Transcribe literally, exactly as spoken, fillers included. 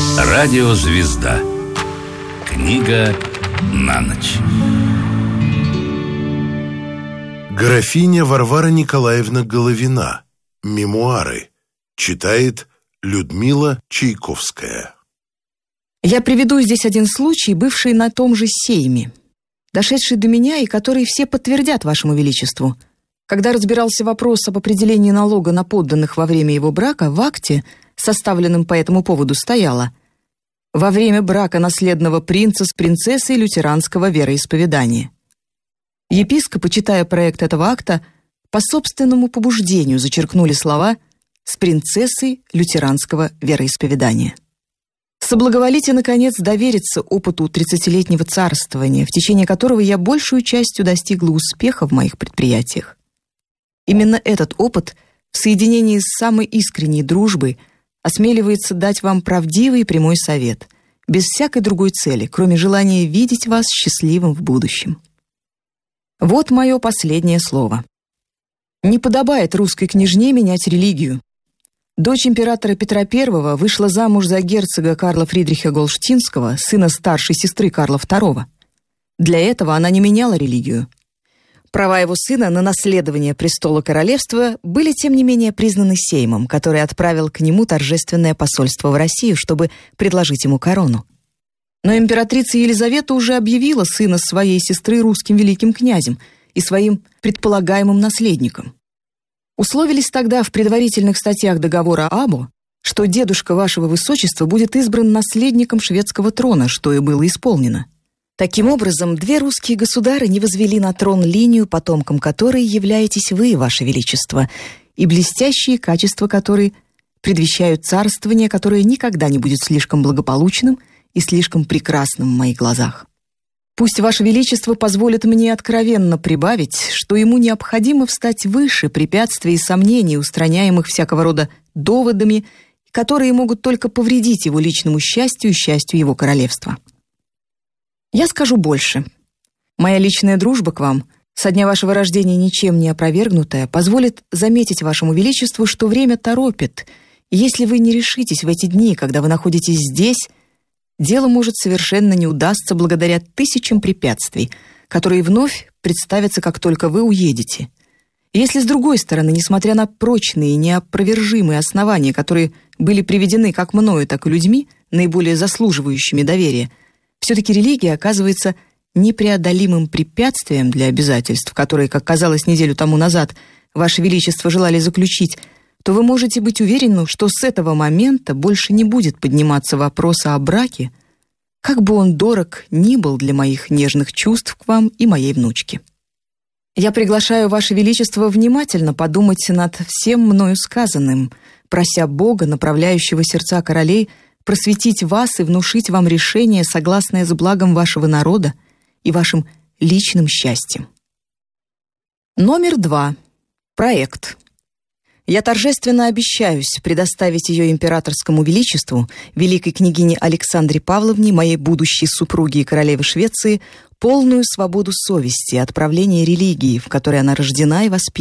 Радиозвезда. Книга на ночь. Графиня Варвара Николаевна Головина. Мемуары. Читает Людмила Чайковская. Я приведу здесь один случай, бывший на том же сейме, дошедший до меня и который все подтвердят вашему величеству. Когда разбирался вопрос об определении налога на подданных во время его брака, в акте, составленном по этому поводу, стояло: «Во время брака наследного принца с принцессой лютеранского вероисповедания». Епископы, читая проект этого акта, по собственному побуждению зачеркнули слова «с принцессой лютеранского вероисповедания». Соблаговолите, наконец, довериться опыту тридцатилетнего царствования, в течение которого я большую частью достигла успеха в моих предприятиях. Именно этот опыт, в соединении с самой искренней дружбой, осмеливается дать вам правдивый и прямой совет, без всякой другой цели, кроме желания видеть вас счастливым в будущем. Вот мое последнее слово. Не подобает русской княжне менять религию. Дочь императора Петра Первого вышла замуж за герцога Карла Фридриха Голштинского, сына старшей сестры Карла Второго. Для этого она не меняла религию. Права его сына на наследование престола королевства были, тем не менее, признаны Сеймом, который отправил к нему торжественное посольство в Россию, чтобы предложить ему корону. Но императрица Елизавета уже объявила сына своей сестры русским великим князем и своим предполагаемым наследником. Условились тогда в предварительных статьях договора Або, что дедушка вашего высочества будет избран наследником шведского трона, что и было исполнено. Таким образом, две русские государы не возвели на трон линию, потомком которой являетесь вы, ваше величество, и блестящие качества которой предвещают царствование, которое никогда не будет слишком благополучным и слишком прекрасным в моих глазах. Пусть ваше величество позволит мне откровенно прибавить, что ему необходимо встать выше препятствий и сомнений, устраняемых всякого рода доводами, которые могут только повредить его личному счастью и счастью его королевства. Я скажу больше. Моя личная дружба к вам, со дня вашего рождения ничем не опровергнутая, позволит заметить вашему величеству, что время торопит, и если вы не решитесь в эти дни, когда вы находитесь здесь, дело может совершенно не удастся благодаря тысячам препятствий, которые вновь представятся, как только вы уедете. И если, с другой стороны, несмотря на прочные и неопровержимые основания, которые были приведены как мною, так и людьми, наиболее заслуживающими доверия, все-таки религия оказывается непреодолимым препятствием для обязательств, которые, как казалось неделю тому назад, Ваше Величество желали заключить, то вы можете быть уверены, что с этого момента больше не будет подниматься вопрос о браке, как бы он дорог ни был для моих нежных чувств к вам и моей внучке. Я приглашаю Ваше Величество внимательно подумать над всем мною сказанным, прося Бога, направляющего сердца королей, просветить вас и внушить вам решение, согласное с благом вашего народа и вашим личным счастьем. Номер два. Проект. Я торжественно обещаюсь предоставить ее императорскому величеству, великой княгине Александре Павловне, моей будущей супруге и королеве Швеции, полную свободу совести от правления религии, в которой она рождена и воспитана.